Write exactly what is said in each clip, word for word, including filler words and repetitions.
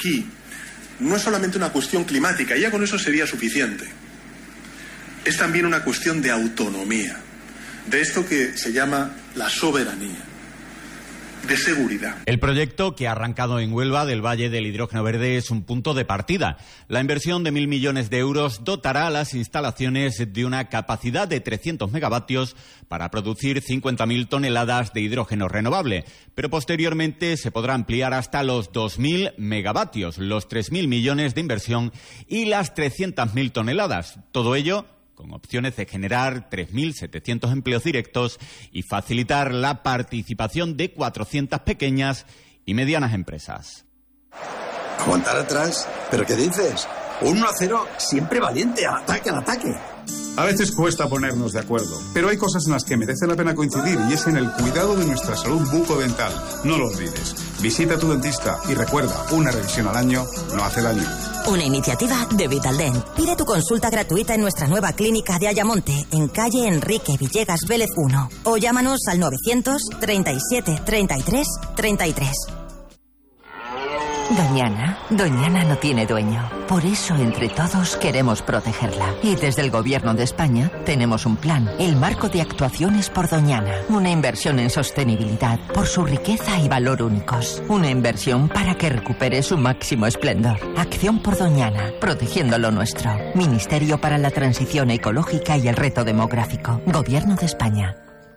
aquí no es solamente una cuestión climática, ya con eso sería suficiente. Es también una cuestión de autonomía, de esto que se llama la soberanía, de seguridad. El proyecto, que ha arrancado en Huelva del Valle del Hidrógeno Verde, es un punto de partida. La inversión de mil millones de euros dotará a las instalaciones de una capacidad de trescientos megavatios para producir cincuenta mil toneladas de hidrógeno renovable, pero posteriormente se podrá ampliar hasta los dos mil megavatios, los tres mil millones de inversión y las trescientas mil toneladas. Todo ello con opciones de generar tres mil setecientos empleos directos y facilitar la participación de cuatrocientas pequeñas y medianas empresas. ¿Aguantar atrás? ¿Pero qué dices? uno a cero, siempre valiente, al ataque, al ataque. A veces cuesta ponernos de acuerdo, pero hay cosas en las que merece la pena coincidir y es en el cuidado de nuestra salud bucodental. No lo olvides. Visita a tu dentista y recuerda, una revisión al año no hace daño. Una iniciativa de Vitaldent. Pide tu consulta gratuita en nuestra nueva clínica de Ayamonte, en calle Enrique Villegas Vélez uno. O llámanos al novecientos treinta y siete treinta y tres treinta y tres. Doñana, Doñana no tiene dueño. Por eso, entre todos, queremos protegerla. Y desde el Gobierno de España tenemos un plan, el Marco de Actuaciones por Doñana. Una inversión en sostenibilidad, por su riqueza y valor únicos. Una inversión para que recupere su máximo esplendor. Acción por Doñana, protegiendo lo nuestro. Ministerio para la Transición Ecológica y el Reto Demográfico. Gobierno de España.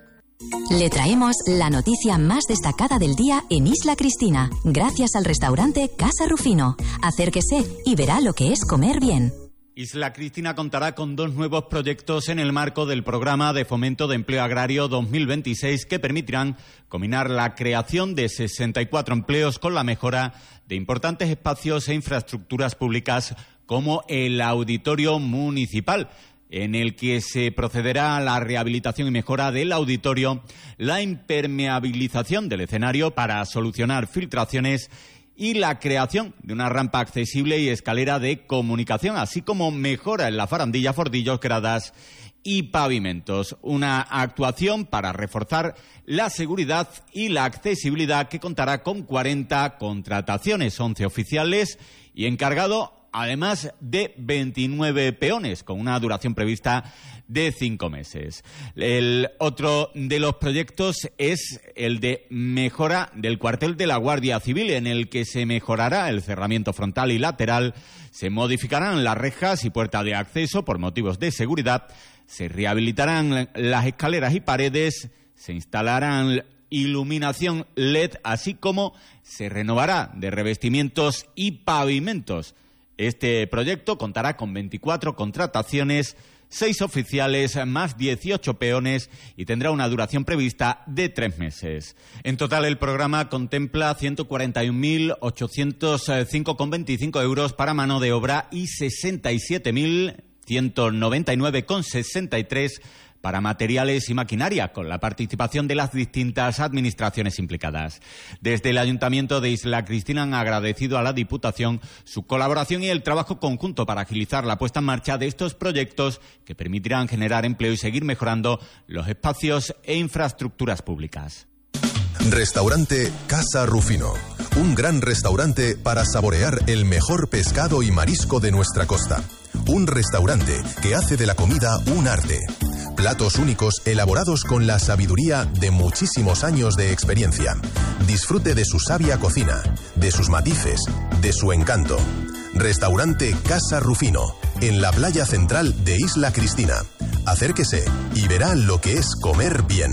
Le traemos la noticia más destacada del día en Isla Cristina, gracias al restaurante Casa Rufino. Acérquese y verá lo que es comer bien. Isla Cristina contará con dos nuevos proyectos en el marco del Programa de Fomento de Empleo Agrario dos mil veintiséis que permitirán combinar la creación de sesenta y cuatro empleos con la mejora de importantes espacios e infraestructuras públicas como el Auditorio Municipal, en el que se procederá a la rehabilitación y mejora del auditorio, la impermeabilización del escenario para solucionar filtraciones y la creación de una rampa accesible y escalera de comunicación, así como mejora en la farandilla, fordillos, gradas y pavimentos. Una actuación para reforzar la seguridad y la accesibilidad que contará con cuarenta contrataciones, once oficiales y encargado, además de veintinueve peones, con una duración prevista de cinco meses. El otro de los proyectos es el de mejora del cuartel de la Guardia Civil, en el que se mejorará el cerramiento frontal y lateral, se modificarán las rejas y puertas de acceso por motivos de seguridad, se rehabilitarán las escaleras y paredes, se instalarán iluminación L E D, así como se renovará de revestimientos y pavimentos. Este proyecto contará con veinticuatro contrataciones, seis oficiales más dieciocho peones y tendrá una duración prevista de tres meses. En total, el programa contempla ciento cuarenta y un mil ochocientos cinco coma veinticinco euros para mano de obra y sesenta y siete mil ciento noventa y nueve coma sesenta y tres para materiales y maquinaria, con la participación de las distintas administraciones implicadas. Desde el Ayuntamiento de Isla Cristina han agradecido a la Diputación su colaboración y el trabajo conjunto para agilizar la puesta en marcha de estos proyectos que permitirán generar empleo y seguir mejorando los espacios e infraestructuras públicas. Restaurante Casa Rufino. Un gran restaurante para saborear el mejor pescado y marisco de nuestra costa. Un restaurante que hace de la comida un arte. Platos únicos elaborados con la sabiduría de muchísimos años de experiencia. Disfrute de su sabia cocina, de sus matices, de su encanto. Restaurante Casa Rufino, en la playa central de Isla Cristina. Acérquese y verá lo que es comer bien.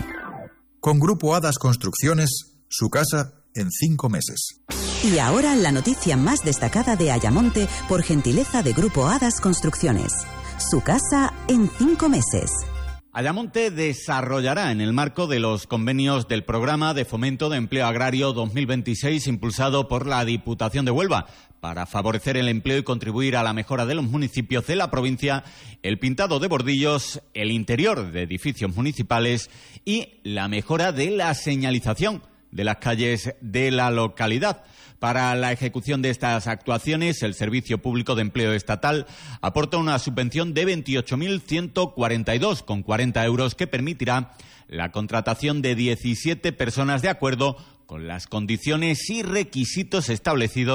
Con Grupo Hadas Construcciones, su casa en cinco meses. Y ahora la noticia más destacada de Ayamonte por gentileza de Grupo Hadas Construcciones. Su casa en cinco meses. Ayamonte desarrollará en el marco de los convenios del Programa de Fomento de Empleo Agrario dos mil veintiséis impulsado por la Diputación de Huelva para favorecer el empleo y contribuir a la mejora de los municipios de la provincia, el pintado de bordillos, el interior de edificios municipales y la mejora de la señalización de las calles de la localidad. Para la ejecución de estas actuaciones, el Servicio Público de Empleo Estatal aporta una subvención de veintiocho mil ciento cuarenta y dos coma cuarenta euros que permitirá la contratación de diecisiete personas de acuerdo con las condiciones y requisitos establecidos